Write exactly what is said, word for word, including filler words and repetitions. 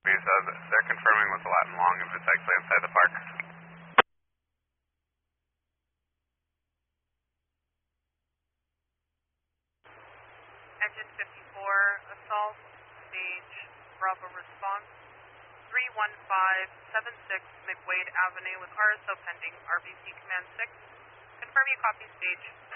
Uh, they're confirming with the Latin Long if it's actually inside the park. Engine fifty-four, assault, stage, Bravo response, three one five seven six McWade Avenue with R S O pending, R B C Command six. Confirm you copy stage.